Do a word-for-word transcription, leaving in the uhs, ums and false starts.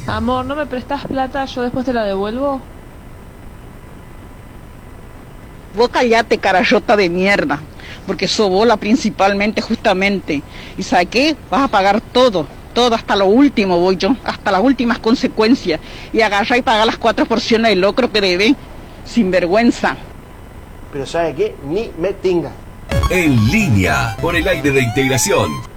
Amor, ¿no me prestás plata? Yo después te la devuelvo. Vos callate, carayota de mierda, porque sos bola principalmente, justamente. ¿Y sabes qué? Vas a pagar todo, todo, hasta lo último voy yo, hasta las últimas consecuencias. Y agarra y paga las cuatro porciones de locro que debe, sin vergüenza. Pero ¿sabe qué? Ni me tinga. En línea, por el aire de integración.